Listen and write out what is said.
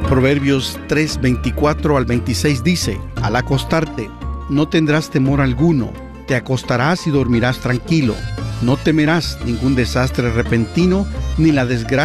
Proverbios 3, 24 al 26 dice: al acostarte, no tendrás temor alguno, te acostarás y dormirás tranquilo. No temerás ningún desastre repentino, ni la desgracia